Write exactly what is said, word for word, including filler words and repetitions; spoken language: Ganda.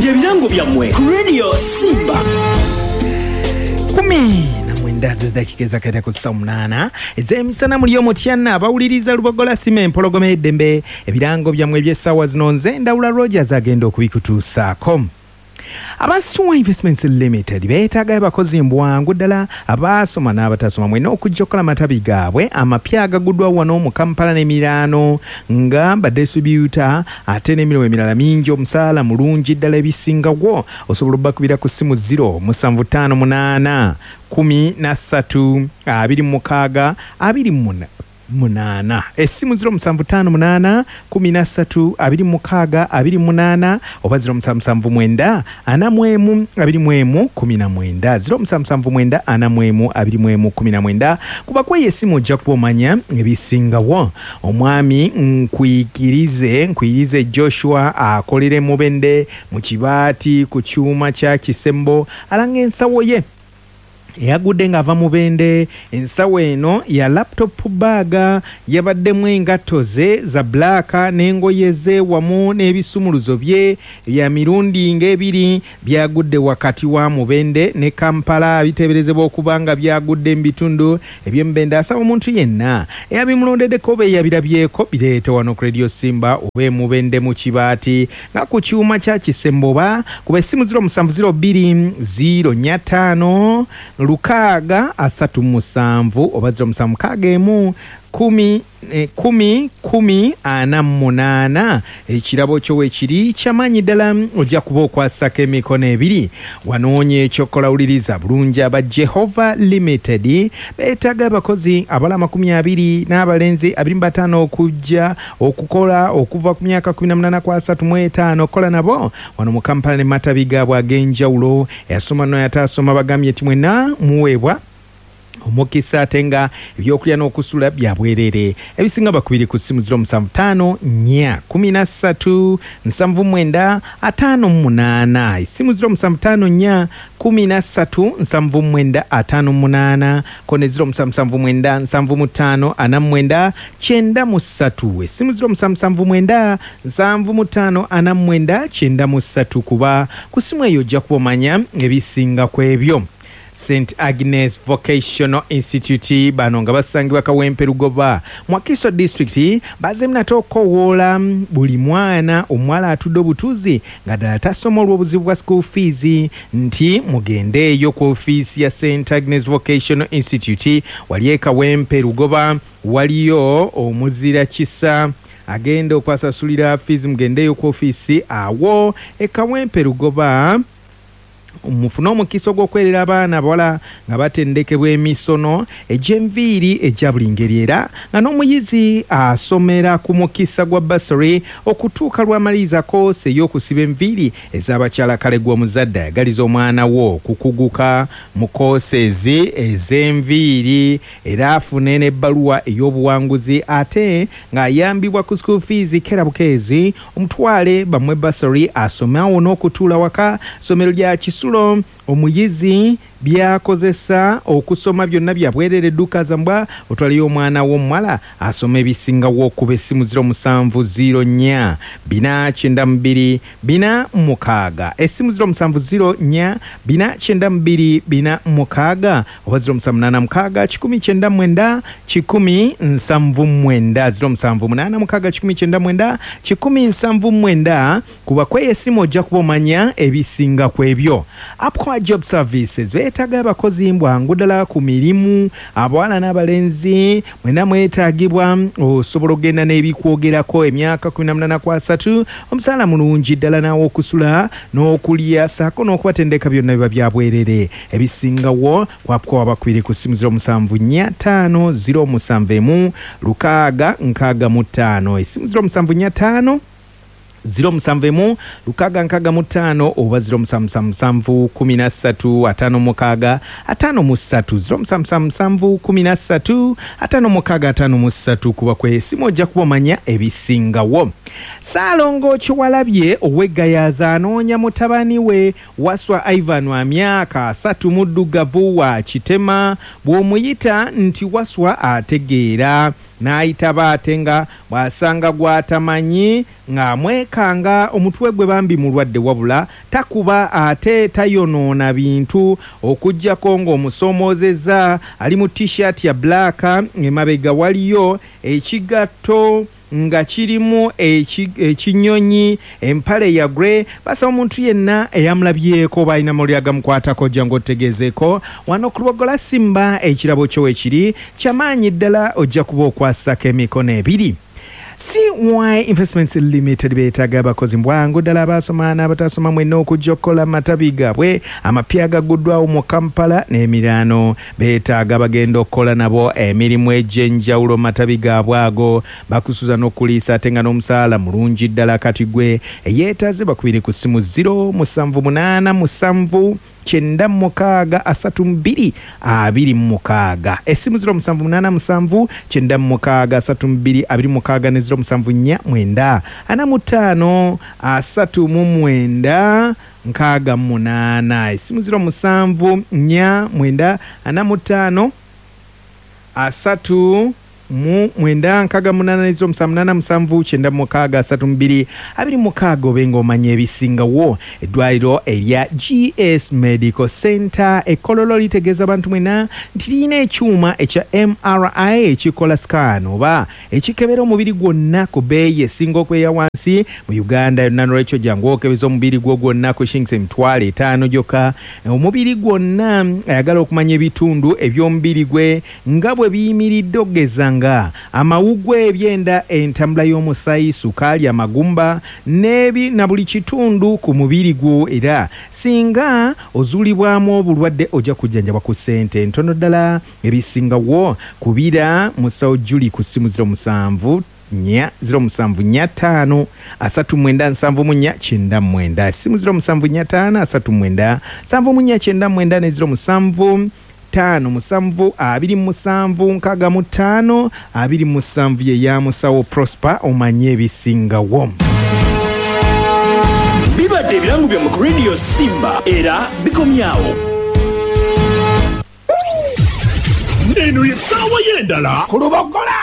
byebirango byammwe ku Radio Simba. kumi na mwenda zidakika kati ku saa munana ez'emisana muli omutyana abawuliriza Lubogola Sima empologoma eddembe ebirango byammwe by'essaawa zino nze Ndawula Rogers agenda okubikutuusaako. Abasuwa Investments Limited beetaaga abakozi mbwangu ddala abaasoma n'abatasoma mwena okujja okukola amatabi gaabwe amapya agaguddwa wano mu Kampala n'emiriraano nga badistributor ate n'emirimu emirala mingi omusaala mulungi ddala ebisingawo osobola obbakubira ku ssimu zero musanvu ttaano munaana kumi na ssatu abiri mu mukaaga abiri mu munana essimu zero musanvu ttaano munaana kumi na ssatu abiri mu mukaaga abiri mu munana oba zero musanvu musanvu mwenda ana mu emu abiri mu emu kumi na mwenda zero musanvu musanvu mwenda ana mu emu abiri mu emu kumi na mwenda kuba kweye essimu ojja kuba omanya ebisingawo. Omwami nkwikirize nkwirize Joshua akolere Mubende mu kibaati ku kyuma kya Kisembo alanga ensawo ye yagudde ng'ava Mubende. Ensawo eno ya laptop baaga yabaddemu engatto ze za blaaka n'engoye ze wamu n'ebisumuluzo bye bya mirundi ng'ebiri byagudde wakati wa Mubende ne Kampala biteeberezebwa okuba nga byagudde mu bitundu eby'Emubende. Asaba omuntu yenna eyabimulondeddeko oba eyabirabyeko bireete wano ku Radio Simba oba Mubende mu kibaati nga ku kyuma kya Kisembo ba kuba essimu zero musanvu zero bbiri zero nnya ttaano lukaaga asatu musanvu oba zero musanvu mukaaga emu kumi eh, kumi kumi ana munaana. Ekirabo kyo wekiri kyamaanyi ddala ojja kuba okwasako emikono ebiri. Wanoonye ekyokola wuliriza bulungi aba Jehova Limited beetaaga abakozi abala makumi abiri n'abalenzi abiri mu bataano okujja okukola okuva ku myaka kumi na munaana ku asatu mu etaano kola nabo wano mu Kampala ne matabi gaabwe ag'enjawulo. Eyasoma n'oyataasoma bagambye nti mwena muweebwa omukisa ate nga ebyokulya n'okusula bya bwerere. Ebisinga bakubiri ku ssimu zero musanvu ttaano nnya kumi na ssatu nsanvu mwenda ataano mu munaana essimu zero musanvu ttaano nnya kumi na ssatu nsanvu mwenda ataano mu munaana kone zero musanvu musanvu mwenda nsanvu mu ttaano ana mu mwenda kyenda mu ssatu essimu zero musanvu musanvu mwenda nsanvu mu ttaano ana mu mwenda kyenda mu ssatu kuba ku ssimu eyo ojja kuba omanya ebisinga ku ebyo. Saint Agnes Vocational Institute bano nga basangibwa Kawempe Lugoba mu Akiso District baze mnatokowoola buli mwana omuwala atudde obutuuzi nga ddala tasoma olw'obuzibu bwa school fees nti mugendeeyo ku ofiisi ya Saint Agnes Vocational Institute wali e Kawempe Lugoba waliyo omuzira kisa agenda okwasasulira fees mugendeeyo ku ofiisi awo e Kawempe Lugoba mufuna omukisa ogw'okwerera abaana abawala nga batendekebwa emisono egy'enviiri egya buli ngeri era nga n'omuyizi asomera ku mukisa gwa basari okutuuka lw'amaliriza koose ey'okusiba enviiri ez'abakyala kale gw'omuzadde ayagaliza omwana wo kukuguka mu koosezi ez'enviiri era afune n'ebbaluwa ey'obuwanguzi ate ng'ayambibwa ku school fees kera bukeezi omutwale bamwe basari asomawo n'okutuula waka somero lya Kisulo omuyizi byakozesa okusoma byonna byabwerere edduuka zambwa otwaliyo omwana w'omuwala asoma ebisingawo okuba essimu zero musanvu zero nnya bina kyenda mu bbiri bina mukaaga essimu zero musanvu zero nnya bina kyenda mu bbiri bina mukaaga oba zero musanvu munaana mukaaga kikumi kyenda mwenda kikumi nsanvu mwenda zero musanvu munaana mukaaga kikumi kyenda mwenda kikumi nsanvu mwenda kuba kweye essimu ojja kuba omanya ebisinga ku ebyo. Upcom Job Services beetaaga abakozi mbwangu ddala ku mirimu abawala n'abalenzi mwena mwetaagibwa osobola okugenda n'ebikwogerako emyaka kumi na munaana ku asatu omusaala mulungi ddala naawe okusula n'okulya saako n'okubatendeka byonna biba byabwerere. Ebisingawo ku Upcom abakwire ku ssimu zero musanvu nnya ttaano zero musanvu emu lukaaga nkaaga mu ttaano essimu zero musanvu nnya ttaano zero musanvu emu lukaaga nkaaga mu ttaano oba zero musanvu musanvu musanvu kumi na ssatu ataano mukaaga ataano mu ssatu zero musanvu musanvu musanvu kumi na ssatu ataano mukaaga ataano mu ssatu kuba kwe essimu ojja kuba omanya ebisingawo. Saalongo Kiwalabye ow'eggayaaza anoonya mutabani we Waswa Ivan wa myaka asatu muddugavu wa Kitema bw'omuyita nti Waswa ategeera n'ayitaba ate nga bw'asanga gw'atamanyi ng'amwekanga omutwe gwe bambi mulwadde wabula takuba ate tayonoona bintu okuggyako ng'omusomoozezza ali mu t-shirt ya black emabega waliyo ekigatto nga kirimu ekinyonyi empale ya grey basa omuntu yenna eyamulabyeko balina muli agamukwatako jangu otegezeeko wano ku Lubogola Simba ekirabo kyo ekiri kyamaanyi ddala ojja kuba okwasako emikono ebiri. C Y Investments Limited beetaaga abakozi mbwangu ddala abaasoma n'abatasoma mwenna okujja okukola matabi gaabwe amapya agaguddwawo mu Kampala n'emirano. Beetaaga bagenda okukola nabo emirimu egy'enjawulo matabi gaabwe ago bakusuza n'okuliisa ate nga n'omusaala mulungi ddala kati gwe eyeetaaze bakubire ku ssimu zero musanvu munaana musanvu kyenda mukaaga asatu mbiri abiri mukaaga essimu zero musanvu munaana musanvu kyenda mukaaga asatu mbiri abiri mukaaga ne zero musanvu nnya mwenda ana mu ttaano asatu mu mwenda nkaaga munaana essimu zero musanvu nnya mwenda ana mu ttaano asatu mu mwenda nkaaga munaana ne zero musanvu munaana musanvu kyenda mukaaga asatu mbiri abiri mukaaga obenga omanya ebisingawo. Eddwaliro erya G S Medical Center ekololo litegeeza abantu mwena nti lirina ekyuma ekya M R I ekikola scan oba ekikebera omubiri gwonna ku bbeeyi esinga okweya wansi mu Uganda yonna. Nolwekyo jangu okebeza omubiri gwo gwonna ku shillings emitwalo etaano gyokka. Omubiri gwonna ayagala okumanya ebitundu eby'omubiri gwe nga bwe biyimiridde okugeza nga amawugwe ebyenda entambula y'omusaayi sukaali amagumba n'ebi na buli kitundu ku mubiri gwo era singa ozuulibwamu obulwadde ojja kujjanjabwa ku ssente ntono ddala ebisingawo kubira musawo Juli ku ssimu zero musanvu nya zero musanvu nya ttaano asatu mwenda nsanvu mu nnya kyenda mwenda essimu zero musanvu nya ttaano asatu mwenda nsanvu mu nnya kyenda mwenda ne zero musanvu tano musanvu abiri musanvu nkaaga mu ttaano abiri musanvu ye ya musawo Prosper omanye ebisingawo. Bibadde ebirango bya mu Radio Simba era bikomyawo. Neno ye sawa yendala ku Lubogola